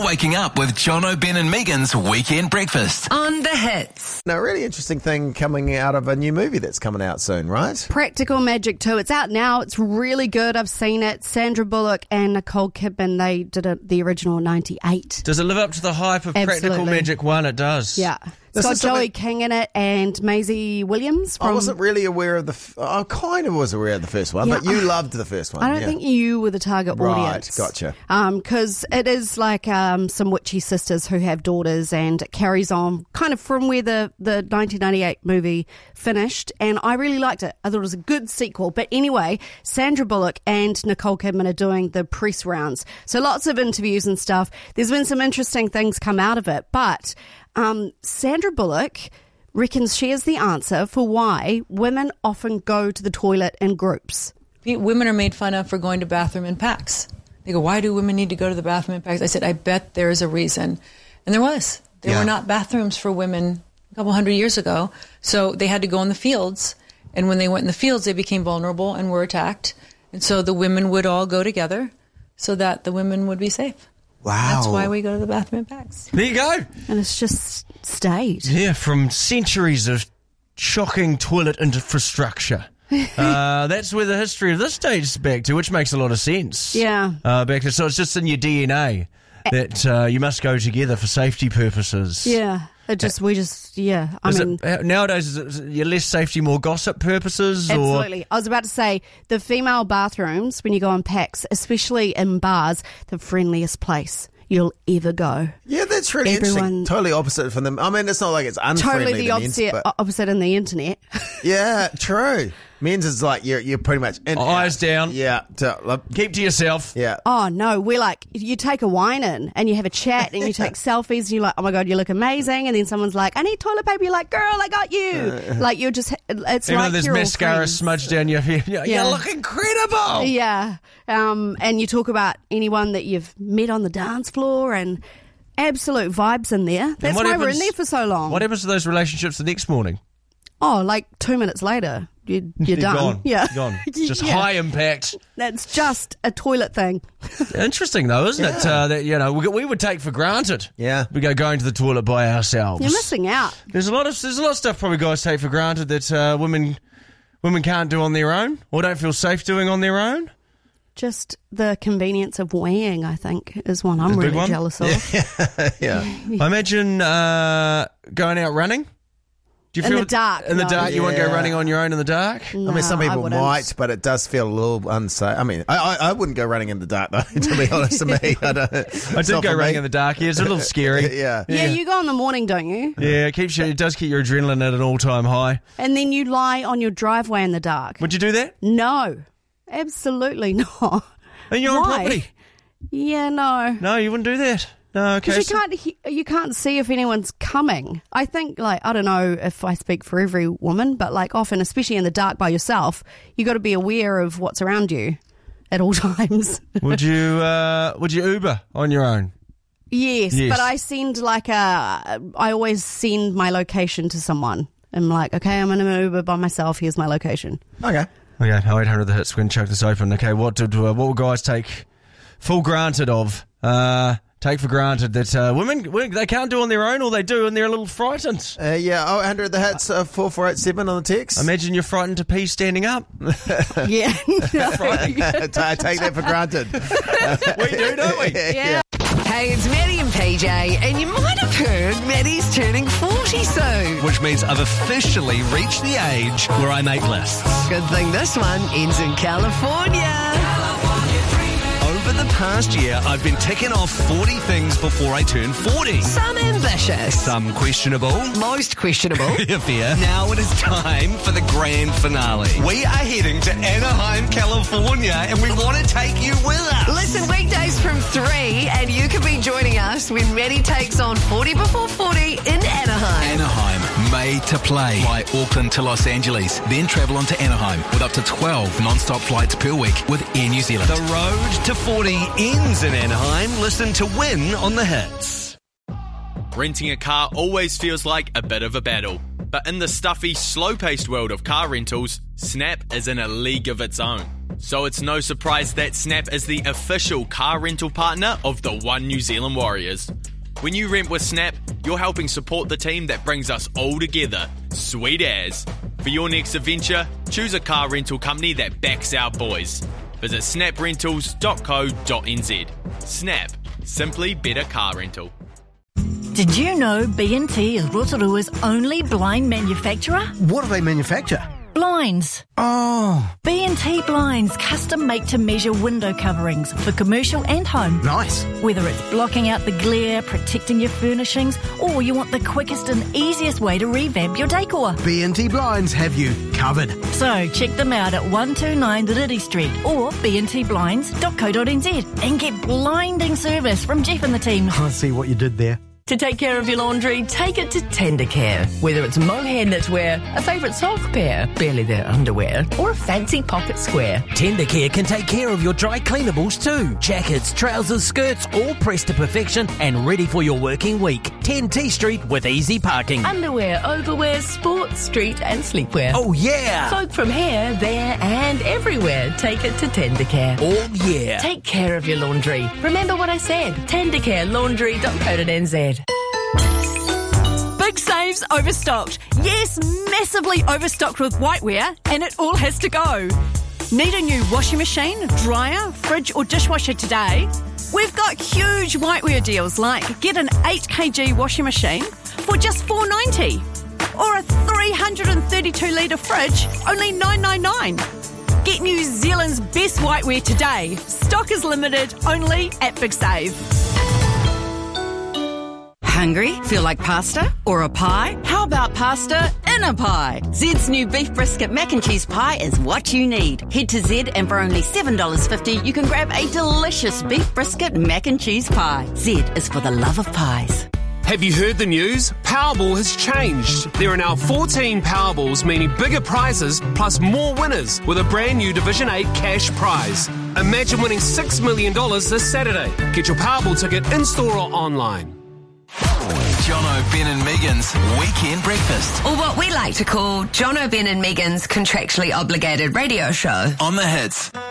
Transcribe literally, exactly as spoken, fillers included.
waking up with Jono, Ben and Megan's Weekend Breakfast on The Hits. Now, a really interesting thing coming out of a new movie that's coming out soon, right? Practical Magic two. It's out now. It's really good. I've seen it. Sandra Bullock and Nicole Kidman, they did it, the original in ninety-eight. Does it live up to the hype of Absolutely. Practical Magic one? It does. Yeah. It's This got is something- Joey King in it and Maisie Williams. From, I wasn't really aware of the... F- I kind of was aware of the first one, Yeah, but you I- loved the first one. I don't yeah. think you were the target Right, audience. gotcha. Because it is like um, some witchy sisters who have daughters, and it carries on kind of from where the, the nineteen ninety-eight movie finished, and I really liked it. I thought it was a good sequel. But anyway, Sandra Bullock and Nicole Kidman are doing the press rounds. So lots of interviews and stuff. There's been some interesting things come out of it, but um, Sandra Bullock reckons she is the answer for why women often go to the toilet in groups. Women are made fun of for going to bathroom in packs. They go, why do women need to go to the bathroom in packs? I said, I bet there is a reason. And there was. There Yeah. were not bathrooms for women a couple hundred years ago. So they had to go in the fields. And when they went in the fields, they became vulnerable and were attacked. And so the women would all go together so that the women would be safe. Wow. That's why we go to the bathroom in packs. There you go. And it's just stayed. Yeah, from centuries of shocking toilet infrastructure. uh, that's where the history of this dates back to, which makes a lot of sense. Yeah. Uh, back to, so it's just in your D N A that uh, you must go together for safety purposes. Yeah. It just, we just, yeah. I Is mean, it, nowadays, is it, is it your less safety, more gossip purposes? absolutely. I was about to say the female bathrooms, when you go in packs, especially in bars, the friendliest place you'll ever go. Yeah, that's really Everyone- interesting. Totally opposite from them. I mean, it's not like it's unfriendly Totally the to men's, opposite, but opposite in the internet. yeah, true. Men's is like you're you're pretty much in, Eyes out. down. Yeah, to, like, Or keep to yourself. yeah. Oh no, we're like, you take a wine in and you have a chat and you take selfies and you're like, oh my God, you look amazing. And then someone's like, I need toilet paper. You're like, girl, I got you. Like you're just, it's Even like though there's you're all mascara friends. smudged down your hair. You Yeah. look incredible. Yeah. Um, and you talk about anyone that you've met on the dance floor and absolute vibes in there. That's what why we're in happens- there for so long. What happens to those relationships the next morning? Oh, like two minutes later, you, you're You're done. gone. Yeah. You're gone. Just Yeah. high impact. That's just a toilet thing. Interesting though, isn't it? Uh, that you know we, we would take for granted. Yeah. we go going to the toilet by ourselves. You're missing out. There's a lot of there's a lot of stuff probably guys take for granted that uh, women women can't do on their own or don't feel safe doing on their own. Just the convenience of weighing, I think, is one I'm The big really one? jealous of. yeah. I imagine uh, going out running. Do you In feel the dark, In the no. dark, you won't go Yeah. running on your own in the dark. I mean, some No, I people wouldn't. might, but it does feel a little unsafe. I mean, I, I, I wouldn't go running in the dark, though, to be honest to me. I, don't, I did go running in the dark. Yeah, it's a little scary. Yeah. Yeah, you go in the morning, don't you? Yeah, it keeps you. It does keep your adrenaline at an all-time high. And then you lie on your driveway in the dark. Would you do that? No, absolutely not. And you're on Why? property. Yeah, no. No, you wouldn't do that. No, okay. Because you so- can't, he- you can't see if anyone's coming. I think, like, I don't know if I speak for every woman, but like often, especially in the dark by yourself, you got to be aware of what's around you at all times. Would you? Uh, would you Uber on your own? Yes, Yes. but I send like a, I always send my location to someone. I'm like, okay, I'm in an Uber by myself. Here's my location. Okay. Okay, oh eight hundred the hits. We're going to chuck this open. Okay, what did uh, what will guys take full granted of? Uh, take for granted that uh, women, women they can't do on their own, or they do, and they're a little frightened. Uh, yeah, oh, one hundred the hits, uh, four four eight seven on the text. Imagine you're frightened to pee standing up. Yeah. I take that for granted. We do, don't we? Yeah. Hey, it's Maddie and P J, and you might have heard Maddie's turning forty soon. which means I've officially reached the age where I make lists. Good thing this one ends in California. Over the past year, I've been ticking off forty things before I turn forty. Some ambitious. Some questionable. Most questionable. Fair. Now it is time for the grand finale. We are heading to Anaheim, California, and we want to take you with us. Listen weekdays from three, and you can be joining us when Maddie takes on forty before forty in Anaheim. Anaheim, made to play. Fly Auckland to Los Angeles, then travel on to Anaheim with up to twelve non-stop flights per week with Air New Zealand. The road to forty ends in Anaheim. Listen to Win on the Hits. Renting a car always feels like a bit of a battle. But in the stuffy, slow-paced world of car rentals, Snap is in a league of its own. So it's no surprise that Snap is the official car rental partner of the One New Zealand Warriors. When you rent with Snap, you're helping support the team that brings us all together. Sweet as. For your next adventure, choose a car rental company that backs our boys. Visit snap rentals dot co dot n z. Snap. Simply better car rental. Did you know B and T is Rotorua's only blind manufacturer? What do they manufacture? Blinds. Oh. B and T Blinds custom make-to-measure window coverings for commercial and home. Nice. Whether it's blocking out the glare, protecting your furnishings, or you want the quickest and easiest way to revamp your decor. B and T Blinds have you covered. So check them out at one two nine Riri Street or b and t blinds dot co dot n z and get blinding service from Jeff and the team. I see what you did there. To take care of your laundry, take it to Tendercare. Whether it's mohair knitwear, a favourite sock pair, barely their underwear, or a fancy pocket square. Tendercare can take care of your dry cleanables too. Jackets, trousers, skirts, all pressed to perfection and ready for your working week. ten T Street with easy parking. Underwear, overwear, sports, street and sleepwear. Oh yeah! Folk from here, there and everywhere. Take it to Tendercare. Oh yeah! Take care of your laundry. Remember what I said. Tendercare laundry dot co dot n z. Big saves overstocked. Yes, massively overstocked with whiteware, and it all has to go. Need a new washing machine, dryer, fridge or dishwasher today? We've got huge whiteware deals like get an eight kilogram washing machine for just four dollars ninety or a three hundred thirty-two litre fridge, only nine dollars ninety-nine. Get New Zealand's best whiteware today. Stock is limited only at Big Save. Hungry? Feel like pasta? Or a pie? How about pasta in a pie? Zed's new beef brisket mac and cheese pie is what you need. Head to Zed and for only seven dollars fifty you can grab a delicious beef brisket mac and cheese pie. Zed is for the love of pies. Have you heard the news? Powerball has changed. There are now fourteen Powerballs, meaning bigger prizes plus more winners with a brand new Division eight cash prize. Imagine winning six million dollars this Saturday. Get your Powerball ticket in-store or online. Jono, Ben and Megan's Weekend Breakfast. Or what we like to call Jono, Ben and Megan's contractually obligated radio show. On the Hits.